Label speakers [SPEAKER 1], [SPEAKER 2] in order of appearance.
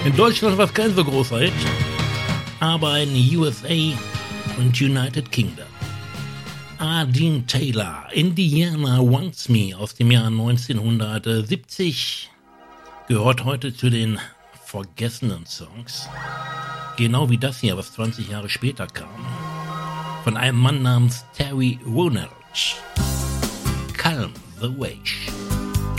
[SPEAKER 1] In Deutschland war es kein so großer Hit, aber in USA und United Kingdom. Dean Taylor, Indiana Wants Me aus dem Jahr 1970, gehört heute zu den vergessenen Songs. Genau wie das hier, was 20 Jahre später kam. Von einem Mann namens Terry Woolridge. Calm the Wave.